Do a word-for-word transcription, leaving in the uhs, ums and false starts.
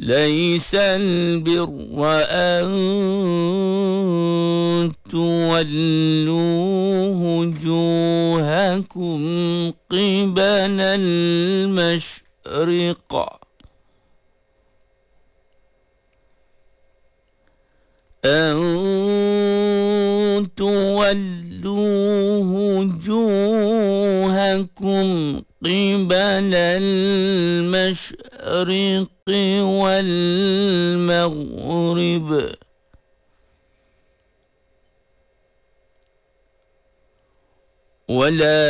ليس البر أن تولوا وجوهكم قبل المشرق أن تولوا وجوهكم قبل المشرق والمغرب ولا